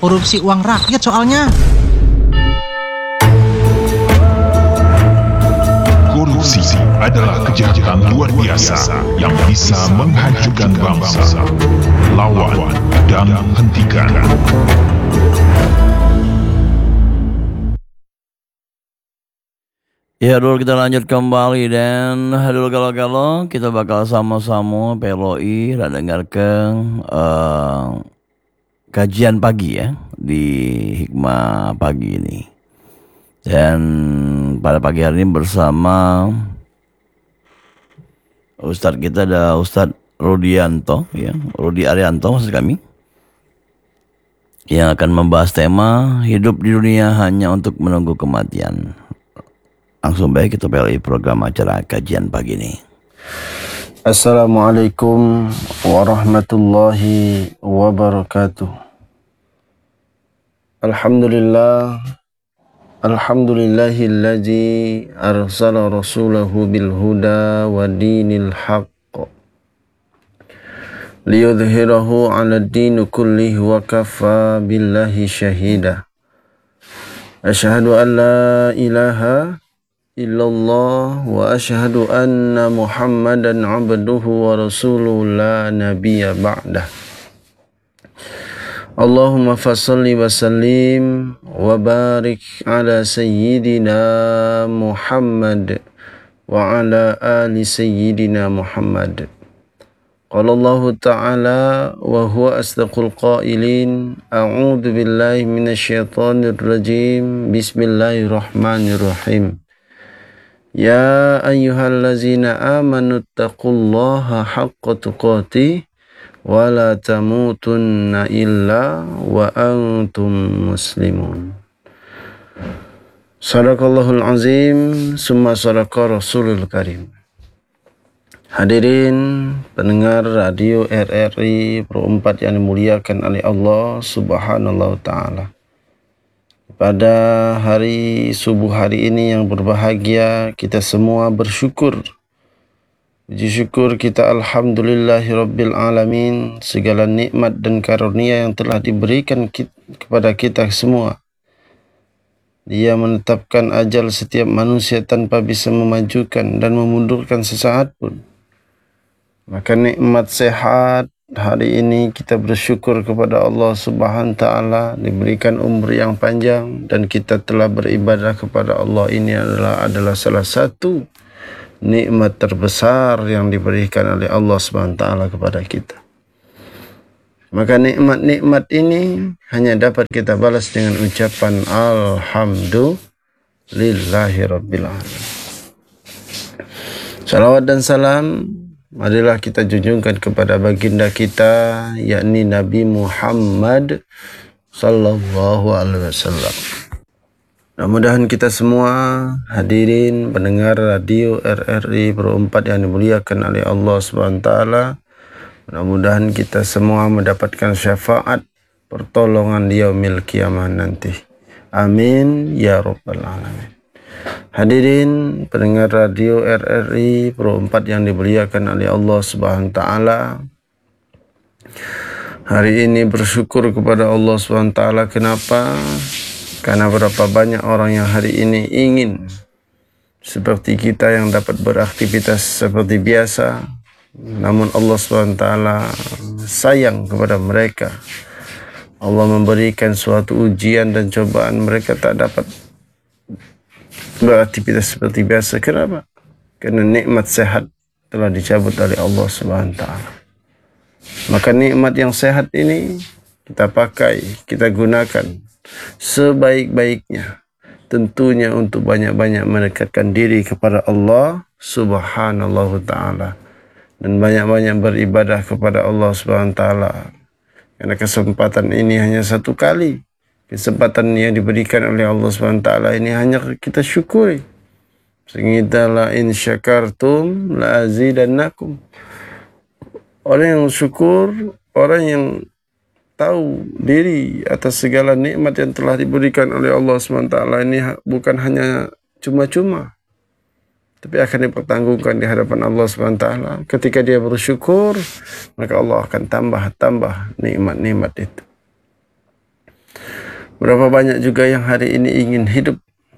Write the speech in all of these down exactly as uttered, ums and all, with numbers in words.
Korupsi uang rakyat soalnya. Korupsi adalah kejahatan luar biasa yang bisa menghancurkan bangsa. Lawan dan hentikan. Ya dulu kita lanjut kembali dan dulu kalau-kalau kita bakal sama-sama P L O I dan dengarkan uh, kajian pagi ya di Hikmah Pagi ini. Dan pada pagi hari ini bersama Ustadz kita ada Ustadz Rudianto ya, Rudi Arianto maksud kami, yang akan membahas tema hidup di dunia hanya untuk menunggu kematian. Langsung baik kita pilih program acara kajian pagi ini. Assalamualaikum warahmatullahi wabarakatuh. Alhamdulillah, alhamdulillahilladzi arsala rasulahu bil huda wa dinil haqq liyudhhirahu 'ala ad-din kullihi wa kafa billahi syahida. Asyhadu an la ilaha illallah wa asyhadu anna Muhammadan 'abduhu wa rasuluhu la nabiyya ba'dah. Allahumma fassalli wa sallim wa barik ala sayyidina Muhammad wa ala ali sayyidina Muhammad. Qala Allah ta'ala wa huwa asdaqul qailin, a'udzu billahi minasyaitonir rajim, bismillahirrahmanirrahim. Ya ayyuhallazina amanu taqullaha haqqa tuqatih wa la tamutunna illa wa antum muslimun. Sadaqallahul azim, summa sadaqa rasulul karim. Hadirin pendengar radio R R I Pro empat yang dimuliakan oleh Allah Subhanahu wa taala. Pada hari subuh hari ini yang berbahagia, kita semua bersyukur. Puji syukur kita alhamdulillahirabbil alamin, segala nikmat dan karunia yang telah diberikan kita, kepada kita semua. Dia menetapkan ajal setiap manusia tanpa bisa memajukan dan memundurkan sesaat pun. Maka nikmat sehat hari ini kita bersyukur kepada Allah Subhanahu wa taala, diberikan umur yang panjang dan kita telah beribadah kepada Allah. Ini adalah adalah salah satu nikmat terbesar yang diberikan oleh Allah Subhanahu wa taala kepada kita. Maka nikmat-nikmat ini hanya dapat kita balas dengan ucapan alhamdulillahirabbil alamin. Salawat dan salam marilah kita junjungkan kepada baginda kita, yakni Nabi Muhammad sallallahu alaihi wasallam. Mudah-mudahan kita semua hadirin pendengar radio R R I Pro empat yang dimuliakan oleh Allah Subhanahu wa taala, mudah-mudahan kita semua mendapatkan syafaat pertolongan di yaumil qiyamah nanti. Amin ya rabbal alamin. Hadirin pendengar radio R R I Pro empat yang dimuliakan oleh Allah Subhanahu wa taala, hari ini bersyukur kepada Allah Subhanahu wa taala. Kenapa? Karena berapa banyak orang yang hari ini ingin seperti kita yang dapat beraktivitas seperti biasa, namun Allah Subhanahu wa taala sayang kepada mereka. Allah memberikan suatu ujian dan cobaan, mereka tak dapat beraktivitas seperti biasa. Kenapa? Karena nikmat sehat telah dicabut oleh Allah Subhanahu wa taala. Maka nikmat yang sehat ini kita pakai, kita gunakan sebaik-baiknya, tentunya untuk banyak-banyak mendekatkan diri kepada Allah Subhanahu wa taala dan banyak-banyak beribadah kepada Allah Subhanahu wa taala. Karena kesempatan ini hanya satu kali. Kesempatan yang diberikan oleh Allah subhanahu wa taala ini hanya kita syukuri. Sehingga la in syakartum la azidannakum. Orang yang syukur, orang yang tahu diri atas segala nikmat yang telah diberikan oleh Allah subhanahu wa taala ini bukan hanya cuma-cuma, tapi akan dipertanggungan di hadapan Allah subhanahu wa taala. Ketika dia bersyukur, maka Allah akan tambah-tambah nikmat-nikmat itu. Berapa banyak juga yang hari ini ingin hidup,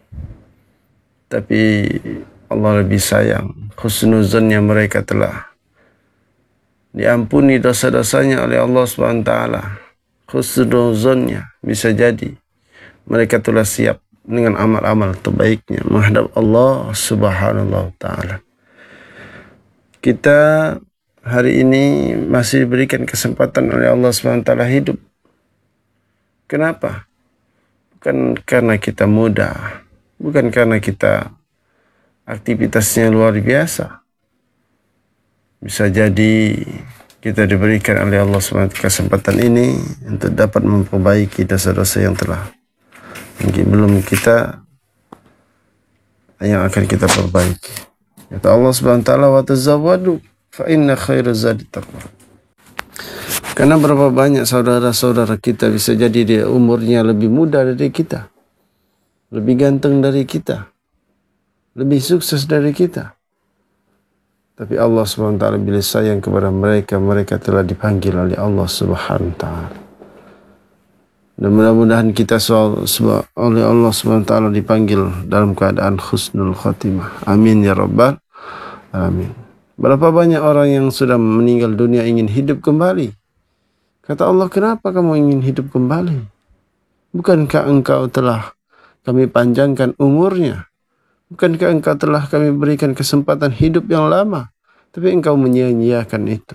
tapi Allah lebih sayang. Husnuzannya mereka telah diampuni dosa-dosanya oleh Allah subhanahu wa taala. Husnuzannya bisa jadi mereka telah siap dengan amal-amal terbaiknya menghadap Allah subhanahu wa taala. Kita hari ini masih diberikan kesempatan oleh Allah subhanahu wa taala hidup. Kenapa? Bukan karena kita muda, bukan karena kita aktivitasnya luar biasa. Bisa jadi kita diberikan oleh Allah subhanahu wa taala kesempatan ini untuk dapat memperbaiki dosa-dosa yang telah mungkin belum kita, yang akan kita perbaiki. Kata Allah subhanahu wa taala, wa tazawwadu fa inna khairaz zadi taqwa. Karena berapa banyak saudara-saudara kita bisa jadi dia umurnya lebih muda dari kita, lebih ganteng dari kita, lebih sukses dari kita. Tapi Allah subhanahu wa taala bila sayang kepada mereka, mereka telah dipanggil oleh Allah subhanahu wa taala. Dan mudah-mudahan kita soal, oleh Allah subhanahu wa taala dipanggil dalam keadaan husnul khotimah. Amin ya rabbal alamin. Berapa banyak orang yang sudah meninggal dunia ingin hidup kembali. Kata Allah, kenapa kamu ingin hidup kembali? Bukankah engkau telah kami panjangkan umurnya? Bukankah engkau telah kami berikan kesempatan hidup yang lama? Tapi engkau menyia-nyiakan itu.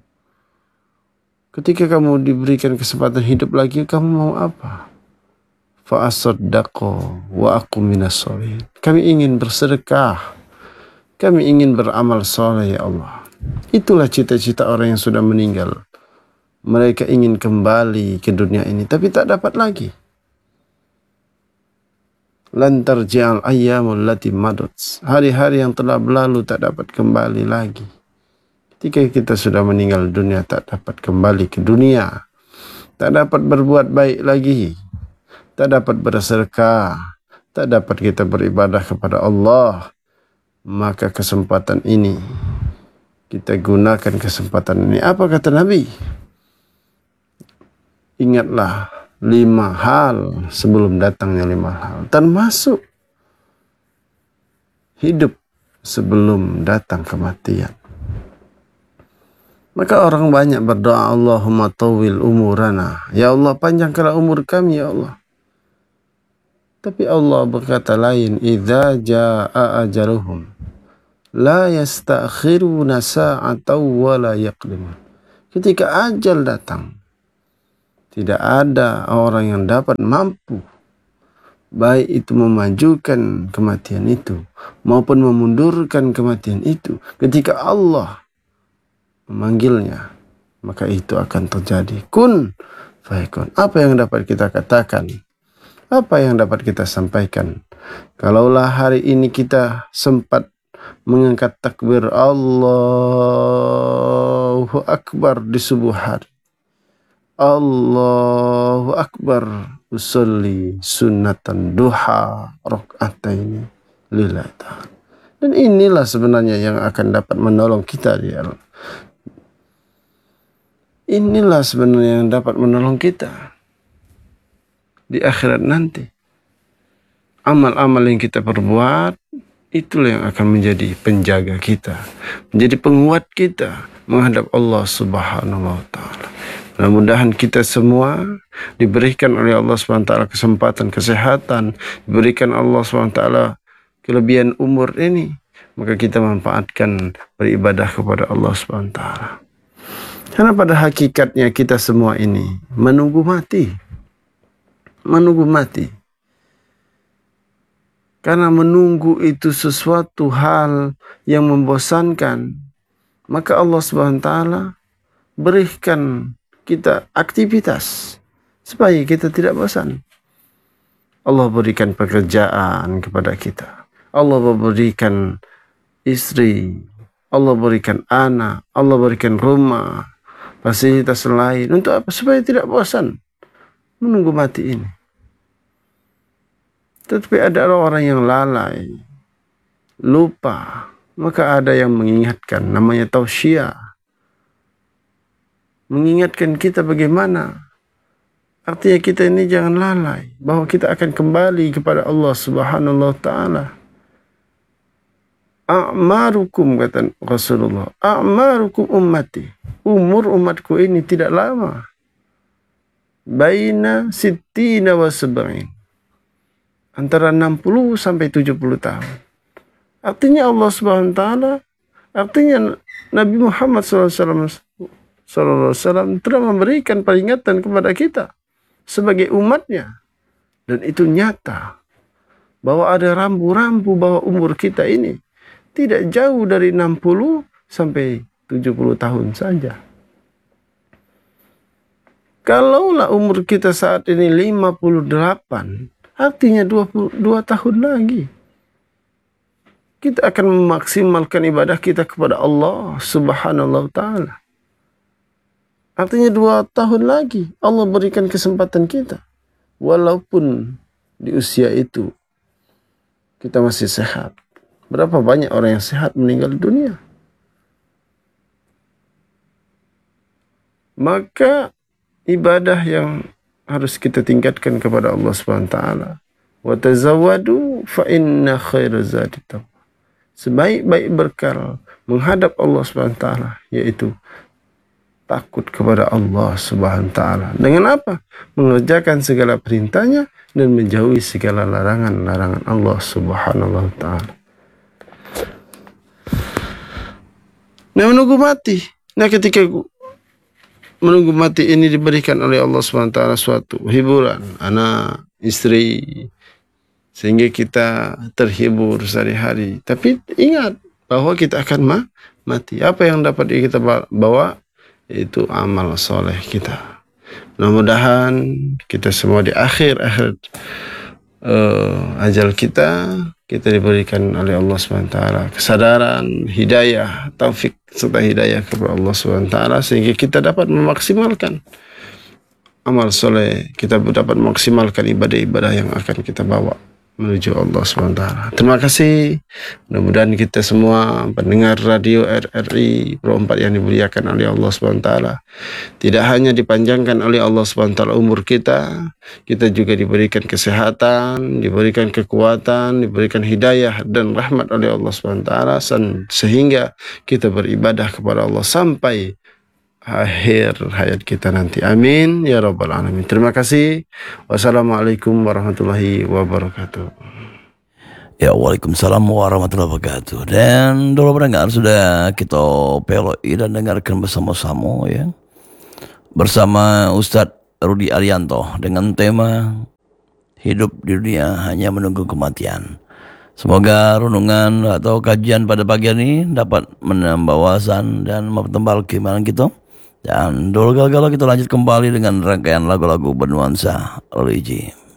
Ketika kamu diberikan kesempatan hidup lagi, kamu mau apa? Fa asaddaqo wa aqum minas sholihin. Kami ingin bersedekah. Kami ingin beramal soleh ya Allah. Itulah cita-cita orang yang sudah meninggal. Mereka ingin kembali ke dunia ini, tapi tak dapat lagi. Lan tarji'al ayyamul lati madut. Hari-hari yang telah berlalu tak dapat kembali lagi. Ketika kita sudah meninggal dunia, tak dapat kembali ke dunia. Tak dapat berbuat baik lagi. Tak dapat bersedekah. Tak dapat kita beribadah kepada Allah. Maka kesempatan ini, kita gunakan kesempatan ini. Apa kata Nabi? Ingatlah lima hal sebelum datangnya lima hal. Termasuk hidup sebelum datang kematian. Maka orang banyak berdoa, Allahumma tawil umurana. Ya Allah, panjangkanlah umur kami ya Allah. Tapi Allah berkata lain, idza jaa ajaluhum la yastakhiruna sa'atan wa la yaqdimun. Ketika ajal datang, tidak ada orang yang dapat mampu, baik itu memajukan kematian itu maupun memundurkan kematian itu. Ketika Allah memanggilnya, maka itu akan terjadi. Kun fayakun. Apa yang dapat kita katakan? Apa yang dapat kita sampaikan? Kalaulah hari ini kita sempat mengangkat takbir Allahu Akbar di subuh hari, Allahu Akbar usolli sunnatan duha rakaataini lillahi ta'ala. Dan inilah sebenarnya yang akan dapat menolong kita di Allah. Inilah sebenarnya yang dapat menolong kita di akhirat nanti. Amal-amal yang kita perbuat, itulah yang akan menjadi penjaga kita, menjadi penguat kita menghadap Allah subhanahu wa ta'ala. Mudah-mudahan kita semua diberikan oleh Allah subhanahu wa taala kesempatan kesehatan, diberikan Allah subhanahu wa taala kelebihan umur ini, maka kita manfaatkan beribadah kepada Allah subhanahu wa taala. Karena pada hakikatnya kita semua ini menunggu mati. Menunggu mati. Karena menunggu itu sesuatu hal yang membosankan, maka Allah subhanahu wa taala berikan kita aktivitas supaya kita tidak bosan. Allah berikan pekerjaan kepada kita. Allah berikan istri. Allah berikan anak. Allah berikan rumah. Fasilitas lain. Untuk apa? Supaya tidak bosan menunggu mati ini. Tetapi ada orang yang lalai, lupa. Maka ada yang mengingatkan, namanya tausiah. Mengingatkan kita bagaimana Artinya kita ini jangan lalai bahwa kita akan kembali kepada Allah Subhanahu wa taala. A'marukum, kata Rasulullah, a'marukum ummati, umur umatku ini tidak lama. Baina sittina wa sab'in, antara enam puluh sampai tujuh puluh tahun. Artinya Allah Subhanahu wa taala, artinya Nabi Muhammad sallallahu alaihi wasallam telah memberikan peringatan kepada kita sebagai umatnya, dan itu nyata bahwa ada rambu-rambu bahwa umur kita ini tidak jauh dari enam puluh sampai tujuh puluh tahun saja. Kalaulah umur kita saat ini lima puluh delapan, artinya dua puluh dua tahun lagi kita akan memaksimalkan ibadah kita kepada Allah Subhanahu wa taala. Artinya dua tahun lagi Allah berikan kesempatan kita, walaupun di usia itu kita masih sehat. Berapa banyak orang yang sehat meninggal dunia. Maka ibadah yang harus kita tingkatkan kepada Allah Subhanahu wa taala. Wa tazawwadu fa inna khaira zadi taqwa. Sebaik-baik bekal menghadap Allah Subhanahu wa taala yaitu takut kepada Allah Subhanahu wa taala. Dengan apa? Mengerjakan segala perintahnya dan menjauhi segala larangan-larangan Allah Subhanahu wa taala. Nah, menunggu mati. Nah, ketika menunggu mati ini diberikan oleh Allah subhanahu wa taala suatu hiburan, anak, istri, sehingga kita terhibur sehari-hari. Tapi ingat bahwa kita akan ma mati. Apa yang dapat kita bawa? Itu amal soleh kita. Mudah-mudahan kita semua di akhir-akhir uh, ajal kita, kita diberikan oleh Allah subhanahu wa taala kesadaran, hidayah, taufik serta hidayah kepada Allah subhanahu wa taala sehingga kita dapat memaksimalkan amal soleh, kita dapat memaksimalkan ibadah-ibadah yang akan kita bawa menuju Allah subhanahu wa taala. Terima kasih. Mudah-mudahan kita semua pendengar radio R R I Pro empat yang dimuliakan oleh Allah subhanahu wa taala tidak hanya dipanjangkan oleh Allah subhanahu wa taala umur kita, kita juga diberikan kesehatan, diberikan kekuatan, diberikan hidayah dan rahmat oleh Allah subhanahu wa taala sehingga kita beribadah kepada Allah sampai akhir hayat kita nanti. Amin ya rabbal alamin. Terima kasih. Wassalamualaikum warahmatullahi wabarakatuh. Ya, waalaikumsalam warahmatullahi wabarakatuh. Dan dulu pendengar sudah kita peloi dan dengarkan bersama-sama ya, bersama Ustadz Rudi Arianto dengan tema hidup di dunia hanya menunggu kematian. Semoga renungan atau kajian pada pagi ini dapat menambah wawasan dan mempertebal keimanan kita. Dan dulu galau kita lanjut kembali dengan rangkaian lagu-lagu bernuansa religi.